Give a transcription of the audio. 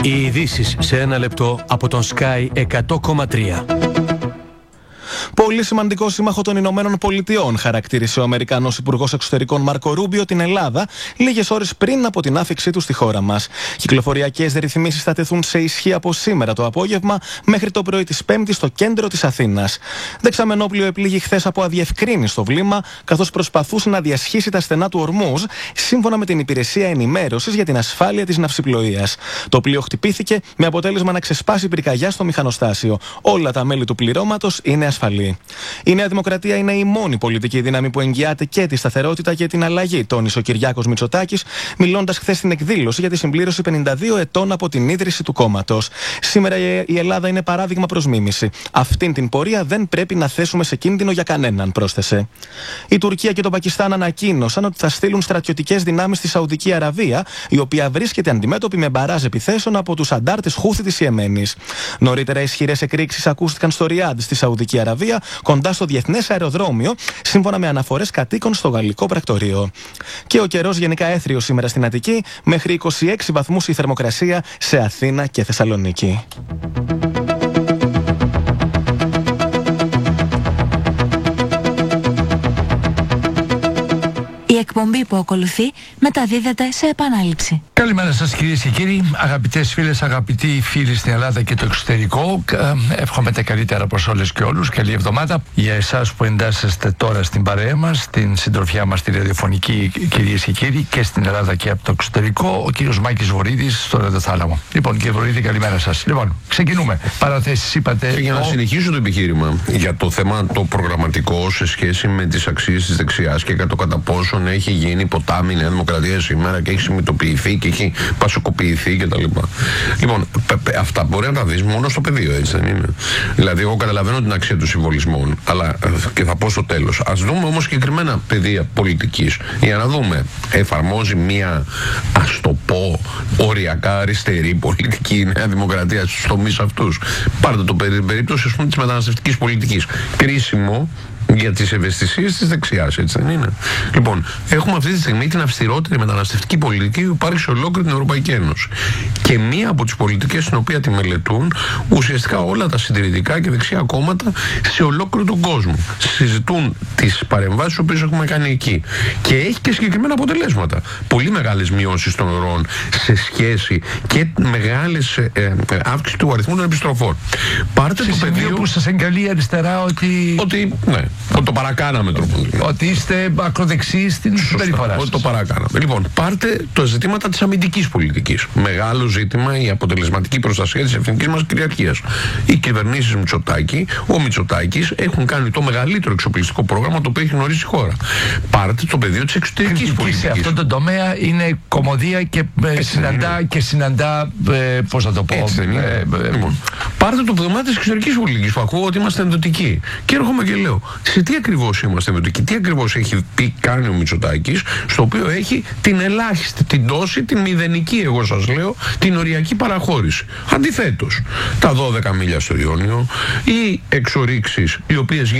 Οι ειδήσεις σε ένα λεπτό από τον Sky 100,3. Πολύ σημαντικό σύμμαχο των Ηνωμένων Πολιτειών, χαρακτήρισε ο Αμερικανός Υπουργός Εξωτερικών Μάρκο Ρούμπιο την Ελλάδα λίγες ώρες πριν από την άφιξή του στη χώρα μας. Κυκλοφοριακές ρυθμίσεις θα τεθούν σε ισχύ από σήμερα το απόγευμα μέχρι το πρωί της Πέμπτης στο κέντρο της Αθήνας. Δεξαμενόπλιο επλήγει χθες από αδιευκρίνιστο βλήμα, καθώς προσπαθούσε να διασχίσει τα στενά του Ορμούζ, σύμφωνα με την Υπηρεσία Ενημέρωσης για την Ασφάλεια της Ναυσιπλοείας. Το πλοίο χτυπήθηκε με αποτέλεσμα να ξεσπάσει πυρκαγιά στο μηχανοστάσιο. Όλα τα μέλη του πληρώματος είναι ασφαλή. Η Νέα Δημοκρατία είναι η μόνη πολιτική δύναμη που εγγυάται και τη σταθερότητα και την αλλαγή, τόνισε ο Κυριάκος Μητσοτάκης, μιλώντας χθες στην εκδήλωση για τη συμπλήρωση 52 ετών από την ίδρυση του κόμματος. Σήμερα η Ελλάδα είναι παράδειγμα προς μίμηση. Αυτήν την πορεία δεν πρέπει να θέσουμε σε κίνδυνο για κανέναν, πρόσθεσε. Η Τουρκία και το Πακιστάν ανακοίνωσαν ότι θα στείλουν στρατιωτικές δυνάμεις στη Σαουδική Αραβία, η οποία βρίσκεται αντιμέτωπη με μπαράζ επιθέσεων από τους αντάρτες Χούθη της Ιεμένης. Νωρίτερα, ισχυρές εκρήξεις ακούστηκαν στο Ριάντ, στη Σαουδική Αραβία, κοντά στο διεθνές αεροδρόμιο, σύμφωνα με αναφορές κατοίκων στο γαλλικό πρακτορείο. Και ο καιρός γενικά έθριος σήμερα στην Αττική, μέχρι 26 βαθμούς η θερμοκρασία σε Αθήνα και Θεσσαλονίκη. Η εκπομπή που ακολουθεί μεταδίδεται σε επανάληψη. Καλημέρα σας κυρίες και κύριοι, αγαπητές φίλες, αγαπητοί φίλοι στην Ελλάδα και το εξωτερικό. Εύχομαι τα καλύτερα προς όλες και όλους. Καλή εβδομάδα για εσάς που εντάσσεστε τώρα στην παρέα μας, στην συντροφιά μας τη ραδιοφωνική, κυρίες και κύριοι, και στην Ελλάδα και από το εξωτερικό. Ο κύριος Μάκης Βορίδης στο Ραδιοθάλαμο. Λοιπόν, κύριε Βορίδη, καλημέρα σας. Λοιπόν, ξεκινούμε. Παραθέσεις, είπατε. Για να συνεχίσω το επιχείρημα για το θέμα το προγραμματικό σε σχέση με τις αξίες της δεξιάς και για το κατά πόσον έχει γίνει ποτάμι η Νέα Δημοκρατία σήμερα και έχει συμμετοποιηθεί και έχει πασοκοποιηθεί κτλ. Λοιπόν, αυτά μπορεί να τα δεις μόνο στο πεδίο, έτσι δεν είναι? Δηλαδή, εγώ καταλαβαίνω την αξία των συμβολισμών, αλλά και θα πω στο τέλος. Ας δούμε όμως συγκεκριμένα πεδία πολιτικής για να δούμε, εφαρμόζει μία, ας το πω, οριακά αριστερή πολιτική η Νέα Δημοκρατία στους τομείς αυτούς? Πάρτε το περίπτωση, ας πούμε, της μεταναστευτικής πολιτικής. Κρίσιμο για τις ευαισθησίες της δεξιάς, έτσι δεν είναι? Λοιπόν, έχουμε αυτή τη στιγμή την αυστηρότερη μεταναστευτική πολιτική που υπάρχει σε ολόκληρη την Ευρωπαϊκή Ένωση. Και μία από τις πολιτικές στην οποία τη μελετούν ουσιαστικά όλα τα συντηρητικά και δεξιά κόμματα σε ολόκληρο τον κόσμο. Συζητούν τις παρεμβάσεις που έχουμε κάνει εκεί. Και έχει και συγκεκριμένα αποτελέσματα. Πολύ μεγάλες μειώσεις των ροών σε σχέση και μεγάλες αύξηση του αριθμού των επιστροφών. Πάρτε σε το πεδίο που σας εγκαλεί αριστερά ότι ναι. Ότι το παρακάναμε τρόπο. Ότι είστε ακροδεξιοί στην συμπεριφορά σας. Ότι το παρακάναμε. Λοιπόν, πάρτε τα ζητήματα της αμυντικής πολιτικής. Μεγάλο ζήτημα η αποτελεσματική προστασία της εθνικής μας κυριαρχίας. Οι κυβερνήσεις Μητσοτάκη, ο Μητσοτάκης, έχουν κάνει το μεγαλύτερο εξοπλιστικό πρόγραμμα το οποίο έχει γνωρίσει η χώρα. Πάρτε το πεδίο της εξωτερικής πολιτικής. Σε αυτό το τομέα είναι κωμωδία και συναντά, πώς θα το πω. Λοιπόν, πάρτε το πεδίο της εξωτερικής πολιτικής που ακούω ότι είμαστε ενδοτικοί. Και έρχομαι και λέω, σε τι ακριβώς είμαστε ενδοτικοί, τι ακριβώς έχει κάνει ο Μητσοτάκης, στο οποίο έχει την ελάχιστη, την τόση, την μηδενική, εγώ σας λέω, την οριακή παραχώρηση. Αντιθέτως, τα 12 μίλια στο Ιόνιο, οι εξορίξεις οι οποίες